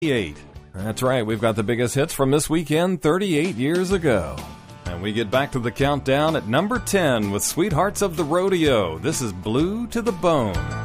38. That's right, we've got the biggest hits from this weekend 38 years ago. And we get back to the countdown at number 10 with Sweethearts of the Rodeo. This is Blue to the Bone.